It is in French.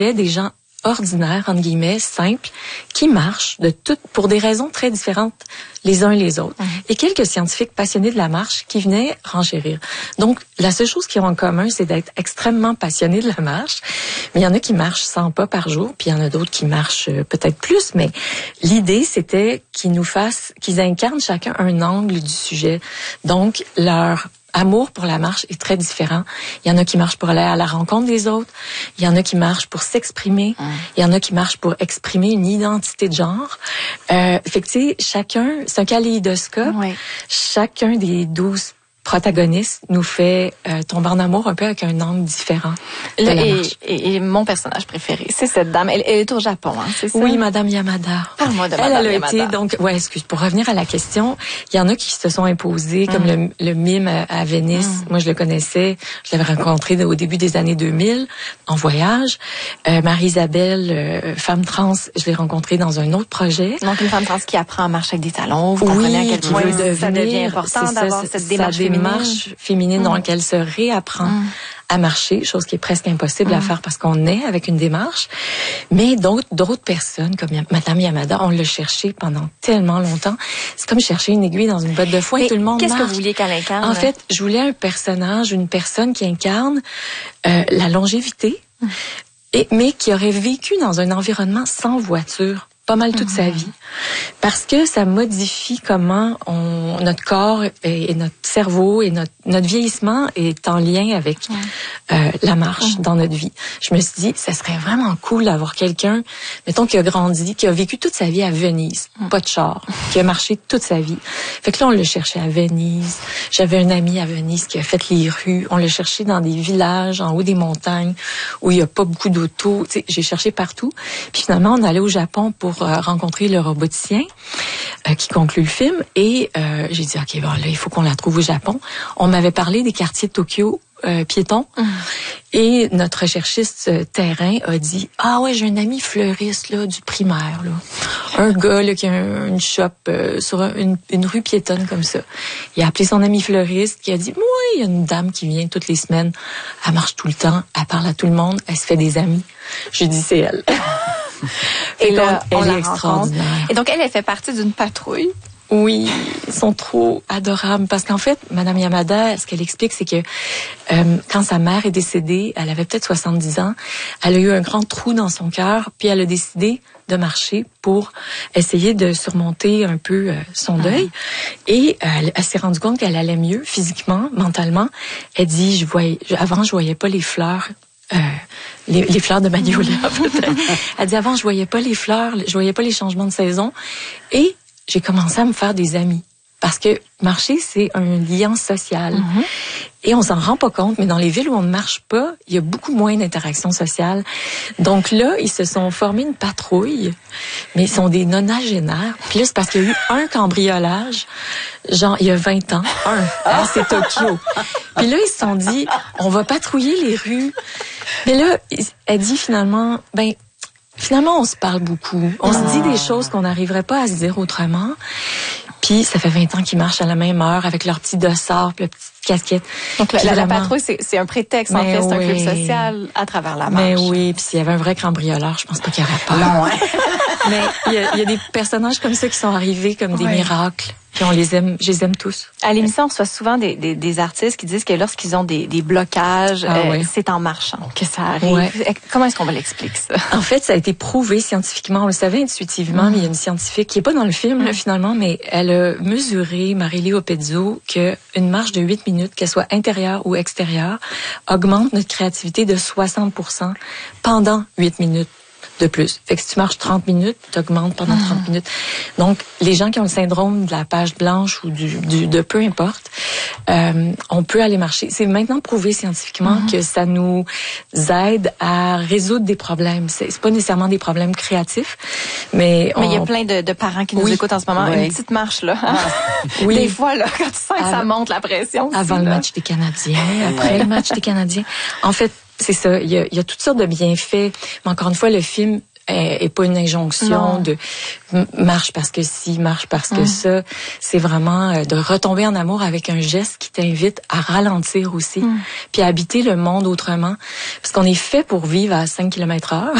Il y a des gens ordinaires, entre guillemets, simples, qui marchent pour des raisons très différentes les uns et les autres. Et quelques scientifiques passionnés de la marche qui venaient renchérir. Donc, la seule chose qu'ils ont en commun, c'est d'être extrêmement passionnés de la marche. Mais il y en a qui marchent 100 pas par jour, puis il y en a d'autres qui marchent peut-être plus. Mais l'idée, c'était qu'ils incarnent chacun un angle du sujet. Donc, leur amour pour la marche est très différent. Il y en a qui marchent pour aller à la rencontre des autres. Il y en a qui marchent pour s'exprimer. Il y en a qui marchent pour exprimer une identité de genre. Fait que, tu sais, chacun, c'est un kaléidoscope. Oui. Chacun des 12 protagonistes nous fait tomber en amour un peu avec un angle différent. Et mon personnage préféré, c'est cette dame. Elle est au Japon, hein, c'est ça? Oui, Madame Yamada. Parle-moi de Madame Yamada. Été, donc, pour revenir à la question, il y en a qui se sont imposés, comme le mime à Venise. Moi, je le connaissais. Je l'avais rencontré au début des années 2000, en voyage. Marie-Isabelle, femme trans, je l'ai rencontrée dans un autre projet. Donc, une femme trans qui apprend à marcher avec des talons. Vous comprenez à quel point ça devient important d'avoir cette démarche féminine dans laquelle se réapprend à marcher, chose qui est presque impossible à faire parce qu'on est avec une démarche. Mais d'autres personnes, comme Madame Yamada, on l'a cherché pendant tellement longtemps. C'est comme chercher une aiguille dans une botte de foin et tout le monde Qu'est-ce que vous vouliez qu'elle incarne? En fait, je voulais un personnage, une personne qui incarne la longévité, mais qui aurait vécu dans un environnement sans voiture pas mal toute sa vie, parce que ça modifie comment notre corps et notre cerveau et notre vieillissement est en lien avec la marche dans notre vie. Je me suis dit, ça serait vraiment cool d'avoir quelqu'un, mettons, qui a grandi, qui a vécu toute sa vie à Venise, pas de char, qui a marché toute sa vie. Fait que là, on l'a cherché à Venise. J'avais un ami à Venise qui a fait les rues. On l'a cherché dans des villages, en haut des montagnes, où il y a pas beaucoup d'autos. Tu sais, j'ai cherché partout. Puis finalement, on allait au Japon pour rencontrer le roboticien qui conclut le film. Et j'ai dit, OK, bon, là, il faut qu'on la trouve au Japon. On m'avait parlé des quartiers de Tokyo piétons. Et notre recherchiste terrain a dit, ah ouais, j'ai un ami fleuriste là du primaire, là. Un gars là, qui a une shop sur une rue piétonne comme ça. Il a appelé son ami fleuriste qui a dit, oui, il y a une dame qui vient toutes les semaines. Elle marche tout le temps, elle parle à tout le monde, elle se fait des amis. J'ai dit, c'est elle. Et là, elle est extraordinaire. Et donc, elle fait partie d'une patrouille. Oui, ils sont trop adorables. Parce qu'en fait, Madame Yamada, ce qu'elle explique, c'est que quand sa mère est décédée, elle avait peut-être 70 ans, elle a eu un grand trou dans son cœur, puis elle a décidé de marcher pour essayer de surmonter un peu son deuil. Et elle s'est rendue compte qu'elle allait mieux physiquement, mentalement. Elle dit, avant, je voyais pas les fleurs. Les fleurs de Magnolia, peut-être. Elle dit, avant, je voyais pas les fleurs, je voyais pas les changements de saison. Et j'ai commencé à me faire des amis. Parce que marcher, c'est un lien social. Et on s'en rend pas compte, mais dans les villes où on ne marche pas, il y a beaucoup moins d'interactions sociales. Donc là, ils se sont formés une patrouille, mais ils sont des nonagénaires. Puis là, c'est parce qu'il y a eu un cambriolage, genre, il y a 20 ans. C'est Tokyo. Puis là, ils se sont dit, on va patrouiller les rues. Mais là, elle dit finalement, on se parle beaucoup. On se dit des choses qu'on n'arriverait pas à se dire autrement. Puis, ça fait 20 ans qu'ils marchent à la même heure avec leur petit dossard, leur petite casquette. Donc, la patrouille, c'est un prétexte, en fait. C'est un club social à travers la marche. Mais oui, puis s'il y avait un vrai cambrioleur, je pense pas qu'il y aurait peur. Non, hein? Mais il y a des personnages comme ça qui sont arrivés comme des miracles. Puis je les aime tous. À l'émission, on reçoit souvent des artistes qui disent que lorsqu'ils ont des blocages, c'est en marchant que ça arrive. Ouais. Comment est-ce qu'on va l'expliquer, ça? En fait, ça a été prouvé scientifiquement. On le savait intuitivement, mais il y a une scientifique qui est pas dans le film, là, finalement, mais elle a mesuré, Marie-Léo Pezzo, qu'une marche de 8 minutes, qu'elle soit intérieure ou extérieure, augmente notre créativité de 60% pendant 8 minutes. De plus. Fait que si tu marches 30 minutes, tu augmentes pendant 30 minutes. Donc, les gens qui ont le syndrome de la page blanche ou de peu importe, on peut aller marcher. C'est maintenant prouvé scientifiquement que ça nous aide à résoudre des problèmes. C'est pas nécessairement des problèmes créatifs, mais il y a plein de parents qui nous écoutent en ce moment. Une petite marche, là. Oui. Des fois, là, quand tu sens que ça monte la pression. Avant le match des Canadiens, après le match des Canadiens. En fait, c'est ça. Il y a toutes sortes de bienfaits. Mais encore une fois, le film et pas une injonction de marche parce que si, marche parce que ça. C'est vraiment de retomber en amour avec un geste qui t'invite à ralentir aussi, puis à habiter le monde autrement. Parce qu'on est fait pour vivre à 5 km/h.